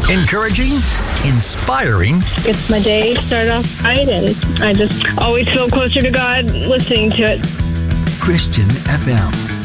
Encouraging, inspiring. Gets my day started off right, and I just always feel closer to God listening to it. Christian FM.